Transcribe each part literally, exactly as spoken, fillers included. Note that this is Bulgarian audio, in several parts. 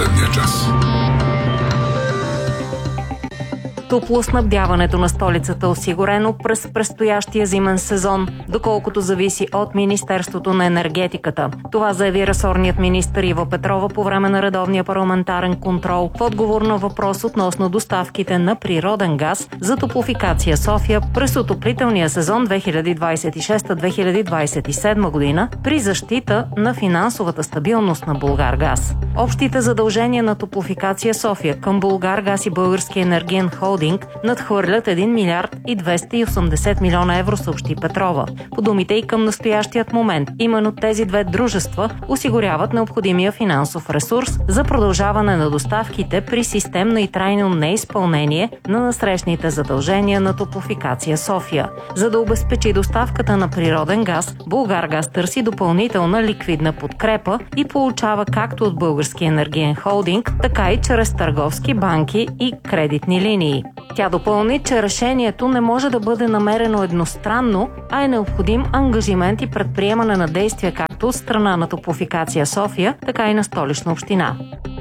последния час. Топлоснабдяването на столицата е осигурено през предстоящия зимен сезон, доколкото зависи от Министерството на енергетиката. Това заяви ресорният министър Ива Петрова по време на редовния парламентарен контрол в отговор на въпрос относно доставките на природен газ за Топлофикация София през отоплителния сезон две хиляди двадесет и шеста - две хиляди двадесет и седма година при защита на финансовата стабилност на Булгаргаз. Общите задължения на Топлофикация София към Булгаргаз и Българския енергиен холдинг надхвърлят един милиард и двеста и осемдесет милиона евро, съобщи Петрова. По думите и към настоящият момент, именно тези две дружества осигуряват необходимия финансов ресурс за продължаване на доставките при системно и трайно неизпълнение на насрещните задължения на Топлофикация София. За да обезпечи доставката на природен газ, Булгаргаз търси допълнителна ликвидна подкрепа и получава както от Българския енергиен холдинг, така и чрез търговски банки и кредитни линии. Тя допълни, че решението не може да бъде намерено едностранно, а е необходим ангажимент и предприемане на действия както от страна на Топлофикация София, така и на Столична община.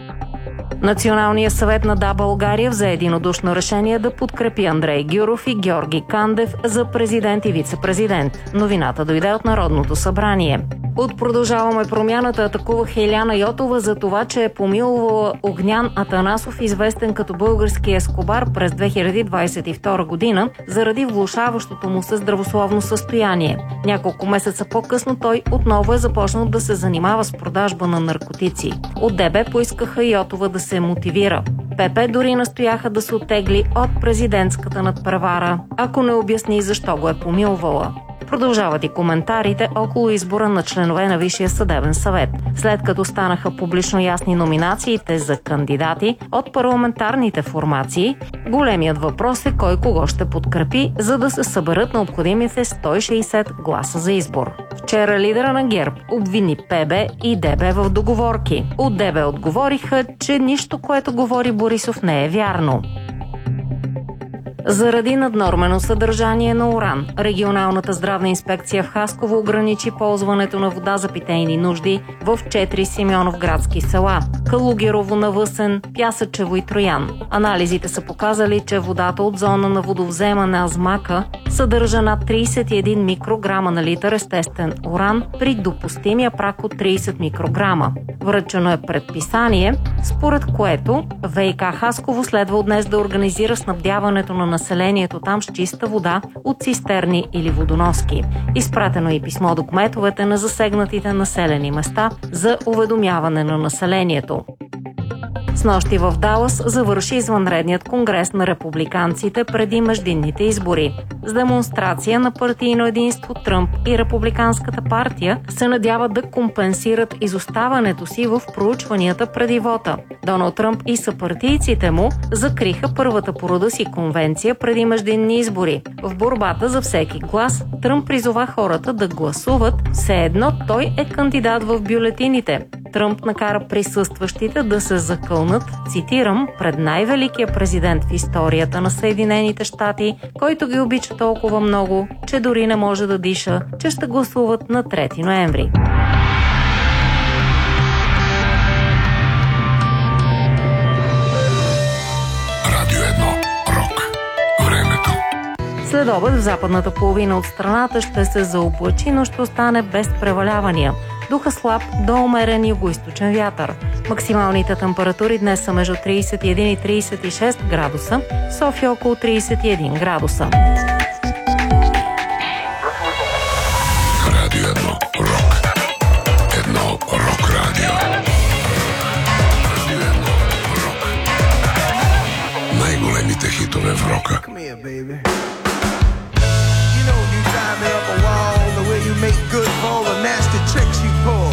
Националният съвет на Да, България взе единодушно решение да подкрепи Андрей Гюров и Георги Кандев за президент и вице-президент. Новината дойде от Народното събрание. От Продължаваме промяната атакуваха Иляна Йотова за това, че е помилвала Огнян Атанасов, известен като български Ескобар, през две хиляди двадесет и втора година, заради влошаващото му се здравословно състояние. Няколко месеца по-късно той отново е започнал да се занимава с продажба на наркотици. От ДБ поискаха Йотова да се мотивира. ПП дори настояха да се оттегли от президентската надпревара, ако не обясни защо го е помилвала. Продължават и коментарите около избора на членове на Висшия съдебен съвет. След като станаха публично ясни номинациите за кандидати от парламентарните формации, големият въпрос е кой кого ще подкрепи, за да се съберат необходимите сто и шейсет гласа за избор. Вчера лидера на ГЕРБ обвини ПБ и ДБ в договорки. От ДБ отговориха, че нищо, което говори Борисов, не е вярно. Заради наднормено съдържание на уран, регионалната здравна инспекция в Хасково ограничи ползването на вода за питейни нужди в четири симеоновградски села – Калугерово, Навъсен, Пясъчево и Троян. Анализите са показали, че водата от зона на водовземане Азмака съдържа над тридесет и един микрограма на литър естествен уран при допустимия праг от тридесет микрограма. Връчено е предписание, според което ВиК Хасково следва от днес да организира снабдяването на населението там с чиста вода от цистерни или водоноски. Изпратено е и писмо до кметовете на засегнатите населени места за уведомяване на населението. Снощи в Далас завърши извънредният конгрес на републиканците преди междинните избори. С демонстрация на партийно единство Тръмп и Републиканската партия се надяват да компенсират изоставането си в проучванията преди вота. Доналд Тръмп и съпартийците му закриха първата по рода си конвенция преди междинни избори. В борбата за всеки глас Тръмп призова хората да гласуват, все едно той е кандидат в бюлетините. Тръмп накара присъстващите да се закълнат, цитирам, пред най-великия президент в историята на Съединените щати, който ги обича толкова много, че дори не може да диша, че ще гласуват на трети ноември. Радио едно. Рок. Времето. След обед в западната половина от страната ще се заоблачи, но ще остане без превалявания. Духа слаб до умерен югоизточен вятър. Максималните температури днес са между тридесет и един и тридесет и шест градуса, София около тридесет и един градуса. Радио едно. Рок. Едно рок радио. Радио едно. Рок. Най-големите хитове в рока. You know you drive me up a wall the way you make good for all the nasty tricks you pull.